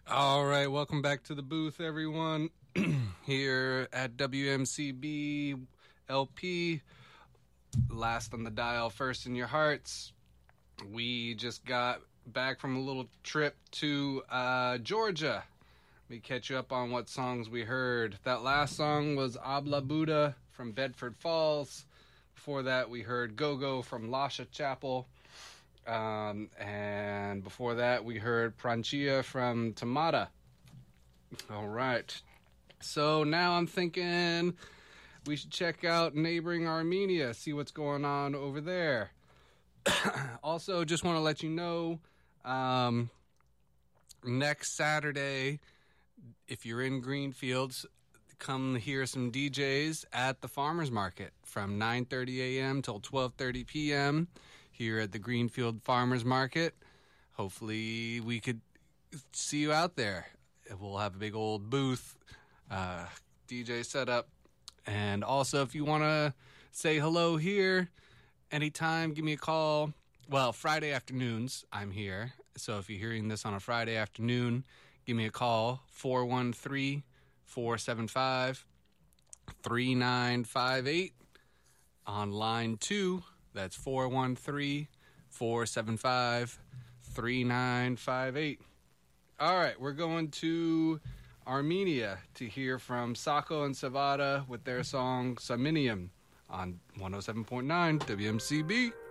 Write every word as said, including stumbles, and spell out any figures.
All right, welcome back to the booth, everyone. Here at W M C B L P, last on the dial, first in your hearts. We just got back from a little trip to uh, Georgia. We catch you up on what songs we heard. That last song was Habla Buddha from Bedford Falls. Before that, we heard Go Go from Lasha Chapel. Um, and before that, we heard Pranchia from Tamata. All right. So now I'm thinking we should check out neighboring Armenia, see what's going on over there. Also, just want to let you know, um, next Saturday, if you're in Greenfields, come hear some D Js at the Farmers Market from nine thirty a.m. till twelve thirty p.m. here at the Greenfield Farmers Market. Hopefully we could see you out there. We'll have a big old booth, uh, D J setup. And also, if you want to say hello here anytime, give me a call. Well, Friday afternoons, I'm here. So if you're hearing this on a Friday afternoon, give me a call, four one three, four seven five, three nine five eight. On line two, that's four one three, four seven five, three nine five eight. All right, we're going to Armenia to hear from Sako and Savada with their song Saminium on one oh seven point nine W M C B.